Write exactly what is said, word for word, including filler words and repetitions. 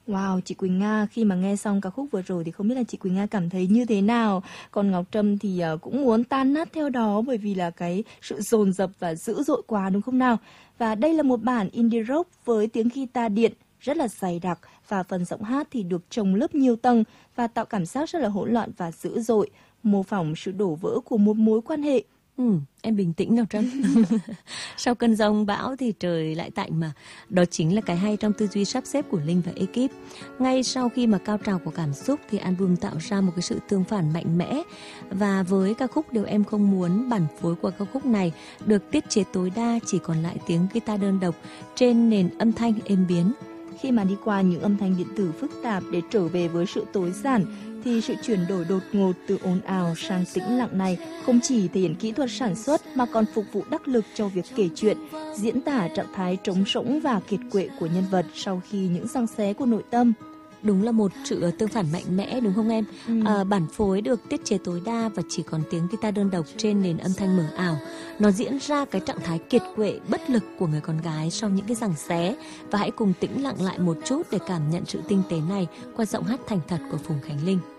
Wow, chị Quỳnh Nga khi mà nghe xong ca khúc vừa rồi thì không biết là chị Quỳnh Nga cảm thấy như thế nào? Còn Ngọc Trâm thì ờ, cũng muốn tan nát theo đó bởi vì là cái sự dồn dập và dữ dội quá đúng không nào? Và đây là một bản indie rock với tiếng guitar điện rất là dày đặc và phần giọng hát thì được chồng lớp nhiều tầng và tạo cảm giác rất là hỗn loạn và dữ dội, mô phỏng sự đổ vỡ của một mối quan hệ. Ừ, em bình tĩnh Ngọc Trâm. Sau cơn giông bão thì trời lại tạnh mà. Đó chính là cái hay trong tư duy sắp xếp của Linh và ekip. Ngay sau khi mà cao trào của cảm xúc thì album tạo ra một cái sự tương phản mạnh mẽ. Và với ca khúc Điều Em Không Muốn, bản phối của ca khúc này được tiết chế tối đa, chỉ còn lại tiếng guitar đơn độc trên nền âm thanh êm biến. Khi mà đi qua những âm thanh điện tử phức tạp để trở về với sự tối giản, thì sự chuyển đổi đột ngột từ ồn ào sang tĩnh lặng này không chỉ thể hiện kỹ thuật sản xuất mà còn phục vụ đắc lực cho việc kể chuyện, diễn tả trạng thái trống rỗng và kiệt quệ của nhân vật sau khi những giằng xé của nội tâm. Đúng là một sự tương phản mạnh mẽ đúng không em? Ừ. À, bản phối được tiết chế tối đa và chỉ còn tiếng guitar đơn độc trên nền âm thanh mờ ảo. Nó diễn ra cái trạng thái kiệt quệ, bất lực của người con gái sau những cái giằng xé. Và hãy cùng tĩnh lặng lại một chút để cảm nhận sự tinh tế này qua giọng hát thành thật của Phùng Khánh Linh.